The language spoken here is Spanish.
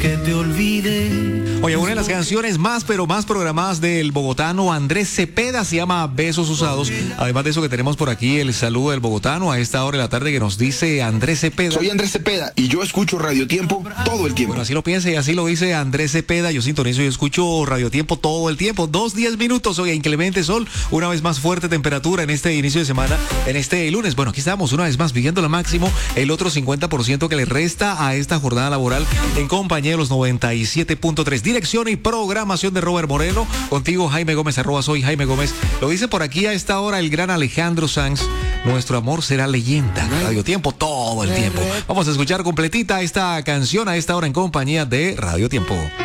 que te olvide. Oye, una de las canciones más, pero más programadas del bogotano Andrés Cepeda se llama Besos Usados. Además de eso que tenemos por aquí el saludo del bogotano a esta hora de la tarde que nos dice Andrés Cepeda. Soy Andrés Cepeda y yo escucho Radio Tiempo todo el tiempo. Bueno, así lo piensa y así lo dice Andrés Cepeda. Yo sintonizo y escucho Radio Tiempo todo el tiempo. 2:10 minutos. Hoy inclemente sol. Una vez más fuerte temperatura en este inicio de semana, en este lunes. Bueno, aquí estamos una vez más viviendo lo máximo. El otro 50% que le resta a esta jornada laboral en compañía de los 97.3. Dirección y programación de Robert Moreno. Contigo, Jaime Gómez, @soy Jaime Gómez. Lo dice por aquí a esta hora el gran Alejandro Sanz. Nuestro amor será leyenda. Radio Tiempo todo el tiempo. Vamos a escuchar completita esta canción a esta hora en compañía de Radio Tiempo.